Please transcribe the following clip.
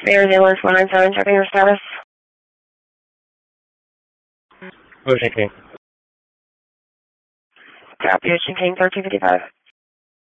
Bears Ambulance 197, checking your status. Ocean King. Copy, Ocean King 1355.